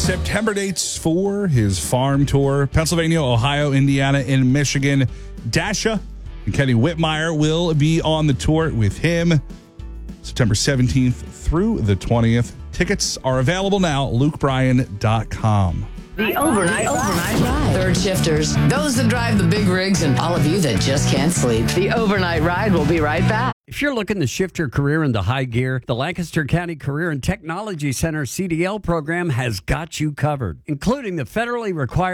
September dates for his farm tour: Pennsylvania, Ohio, Indiana, and Michigan. Dasha and Kenny Whitmire will be on the tour with him September 17th through the 20th. Tickets are available now, lukebryan.com. The overnight ride. Third shifters, those that drive the big rigs, and all of you that just can't sleep. The overnight ride will be right back. If you're looking to shift your career into high gear, the Lancaster County Career and Technology Center CDL program has got you covered, including the federally required